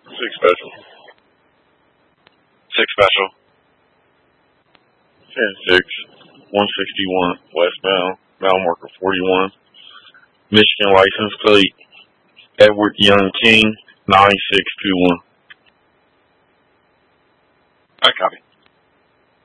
Six special. Six special. 10-6. 161 westbound. Mile marker 41. Michigan license plate. Edward Young King. 9621. I copy.